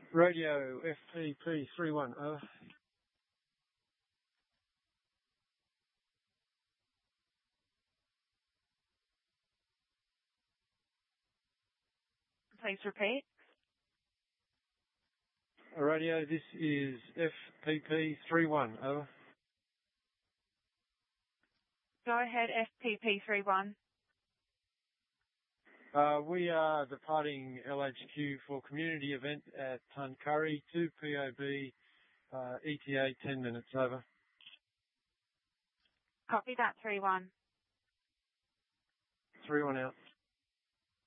Radio FPP31, over. Please repeat. Radio, this is FPP31, over. Go ahead, FPP31. We are departing LHQ for community event at Tuncurry to POB, ETA 10 minutes, over. Copy that, 31. 31 out.